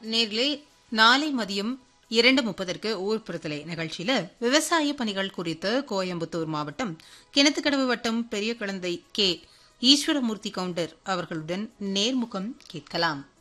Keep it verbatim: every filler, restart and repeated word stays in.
நேர்களே, நாளை மதியம் இரண்டு முப்பதற்கு ஊர்ப்புறத்திலே நிகழ்ச்சியில விவசாய பணிகள் குறித்து கோயம்புத்தூர் மாவட்டம் கிணத்துக்கடவு வட்டம் பெரிய குழந்தை கே ஈஸ்வரமூர்த்தி கவுண்டர் அவர்களுடன் நேர்முகம் கேட்கலாம்.